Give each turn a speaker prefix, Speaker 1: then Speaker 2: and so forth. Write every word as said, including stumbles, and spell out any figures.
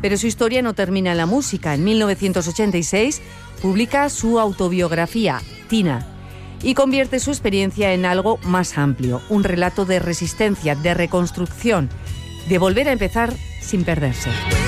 Speaker 1: Pero su historia no termina en la música. En mil novecientos ochenta y seis publica su autobiografía, Tina, y convierte su experiencia en algo más amplio, un relato de resistencia, de reconstrucción, de volver a empezar sin perderse.